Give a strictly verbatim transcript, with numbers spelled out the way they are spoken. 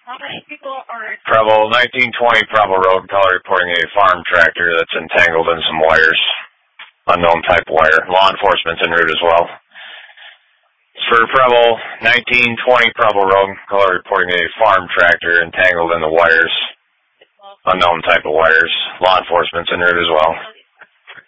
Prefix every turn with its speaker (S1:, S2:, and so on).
S1: Preble nineteen twenty Preble Road, caller reporting a farm tractor that's entangled in some wires. Unknown type wire. Law enforcement's en route as well. For Preble nineteen twenty Preble Road, caller reporting a farm tractor entangled in the wires. Unknown type of wires. Law enforcement's en route as well.